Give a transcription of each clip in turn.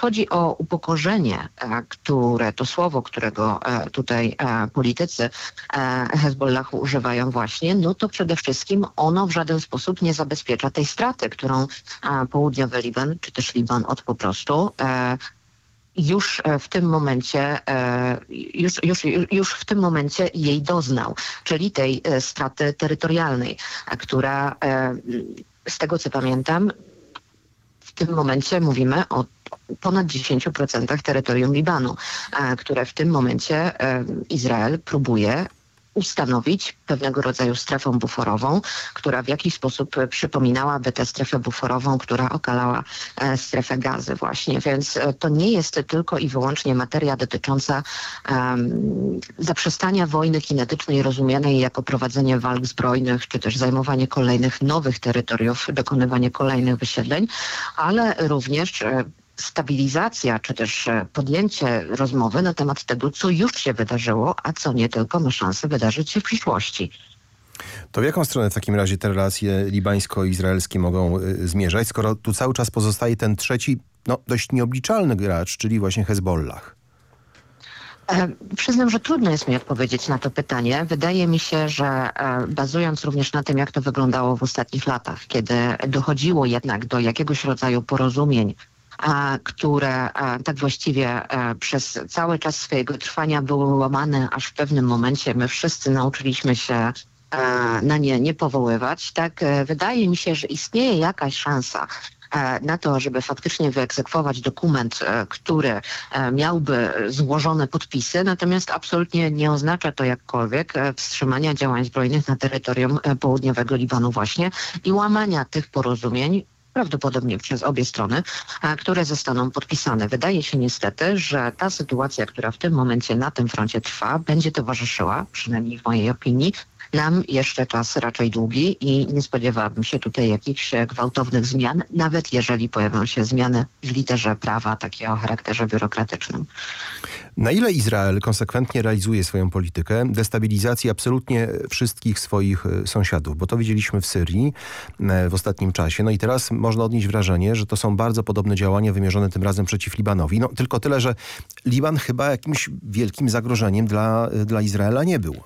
chodzi o upokorzenie, to słowo, którego tutaj politycy Hezbollahu używają właśnie, no to przede wszystkim ono w żaden sposób nie zabezpiecza tej straty, którą południowy Liban, czy też Liban po prostu już w tym momencie, już w tym momencie jej doznał, czyli tej straty terytorialnej, która z tego co pamiętam, w tym momencie mówimy o ponad 10% terytorium Libanu, które w tym momencie Izrael próbuje ustanowić pewnego rodzaju strefą buforową, która w jakiś sposób przypominałaby tę strefę buforową, która okalała strefę Gazy właśnie. Więc to nie jest tylko i wyłącznie materia dotycząca zaprzestania wojny kinetycznej rozumianej jako prowadzenie walk zbrojnych, czy też zajmowanie kolejnych nowych terytoriów, dokonywanie kolejnych wysiedleń, ale również stabilizacja, czy też podjęcie rozmowy na temat tego, co już się wydarzyło, a co nie tylko ma szansę wydarzyć się w przyszłości. To w jaką stronę w takim razie te relacje libańsko-izraelskie mogą zmierzać, skoro tu cały czas pozostaje ten trzeci, dość nieobliczalny gracz, czyli właśnie Hezbollah? Przyznam, że trudno jest mi odpowiedzieć na to pytanie. Wydaje mi się, że bazując również na tym, jak to wyglądało w ostatnich latach, kiedy dochodziło jednak do jakiegoś rodzaju porozumień, które tak właściwie przez cały czas swojego trwania były łamane, aż w pewnym momencie my wszyscy nauczyliśmy się na nie nie powoływać. Tak, wydaje mi się, że istnieje jakaś szansa na to, żeby faktycznie wyegzekwować dokument, który miałby złożone podpisy, natomiast absolutnie nie oznacza to jakkolwiek wstrzymania działań zbrojnych na terytorium południowego Libanu właśnie i łamania tych porozumień, prawdopodobnie przez obie strony, które zostaną podpisane. Wydaje się niestety, że ta sytuacja, która w tym momencie na tym froncie trwa, będzie towarzyszyła, przynajmniej w mojej opinii, nam jeszcze czas raczej długi i nie spodziewałabym się tutaj jakichś gwałtownych zmian, nawet jeżeli pojawią się zmiany w literze prawa, takie o charakterze biurokratycznym. Na ile Izrael konsekwentnie realizuje swoją politykę destabilizacji absolutnie wszystkich swoich sąsiadów? Bo to widzieliśmy w Syrii w ostatnim czasie. No i teraz można odnieść wrażenie, że to są bardzo podobne działania wymierzone tym razem przeciw Libanowi. No tylko tyle, że Liban chyba jakimś wielkim zagrożeniem dla Izraela nie był.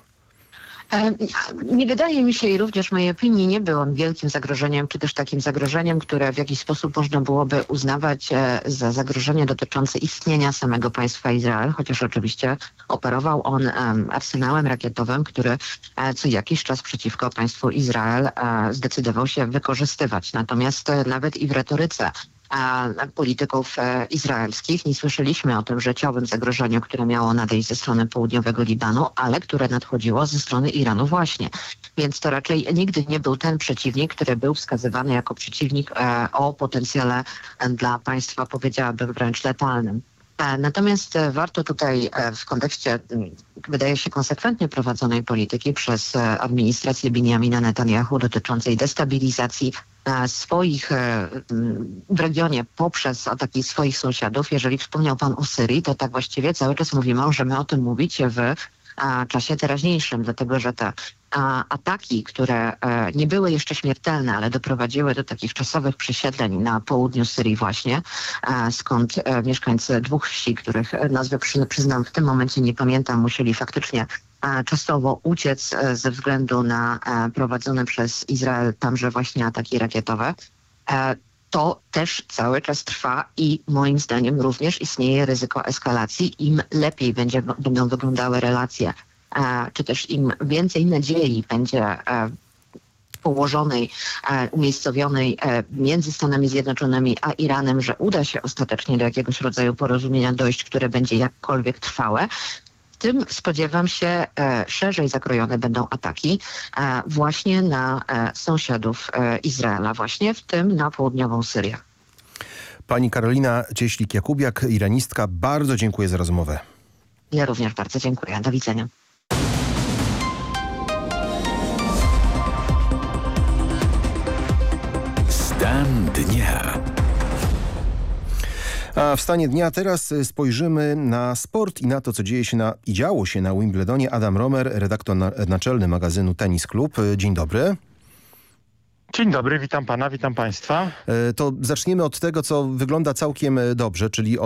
Nie wydaje mi się i również w mojej opinii nie był on wielkim zagrożeniem, czy też takim zagrożeniem, które w jakiś sposób można byłoby uznawać za zagrożenie dotyczące istnienia samego państwa Izrael, chociaż oczywiście operował on arsenałem rakietowym, który co jakiś czas przeciwko państwu Izrael zdecydował się wykorzystywać. Natomiast nawet i w retoryce polityków izraelskich nie słyszeliśmy o tym rzeciowym zagrożeniu, które miało nadejść ze strony południowego Libanu, ale które nadchodziło ze strony Iranu właśnie. Więc to raczej nigdy nie był ten przeciwnik, który był wskazywany jako przeciwnik o potencjale dla państwa, powiedziałabym, wręcz letalnym. Natomiast warto tutaj w kontekście, wydaje się, konsekwentnie prowadzonej polityki przez administrację Benjamina Netanyahu dotyczącej destabilizacji swoich w regionie poprzez ataki swoich sąsiadów. Jeżeli wspomniał pan o Syrii, to tak właściwie cały czas możemy o tym mówić w czasie teraźniejszym, dlatego że te ataki, które nie były jeszcze śmiertelne, ale doprowadziły do takich czasowych przesiedleń na południu Syrii właśnie, skąd mieszkańcy dwóch wsi, których nazwy przyznam w tym momencie nie pamiętam, musieli faktycznie czasowo uciec ze względu na prowadzone przez Izrael tamże właśnie ataki rakietowe. To też cały czas trwa i moim zdaniem również istnieje ryzyko eskalacji. Im lepiej będą wyglądały relacje, czy też im więcej nadziei będzie położonej, umiejscowionej między Stanami Zjednoczonymi a Iranem, że uda się ostatecznie do jakiegoś rodzaju porozumienia dojść, które będzie jakkolwiek trwałe, tym spodziewam się szerzej zakrojone będą ataki właśnie na sąsiadów Izraela, właśnie w tym na południową Syrię. Pani Karolina Cieślik-Jakubiak, iranistka, bardzo dziękuję za rozmowę. Ja również bardzo dziękuję. Do widzenia. Stan dnia. A w stanie dnia teraz spojrzymy na sport i na to, co działo się na Wimbledonie. Adam Romer, redaktor naczelny magazynu Tenis Klub. Dzień dobry. Dzień dobry, witam pana, witam państwa. To zaczniemy od tego, co wygląda całkiem dobrze, czyli